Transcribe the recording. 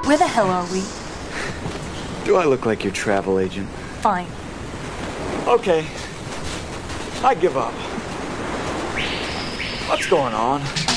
Where the hell are we? Do I look like your travel agent? Fine. Okay. I give up. What's going on?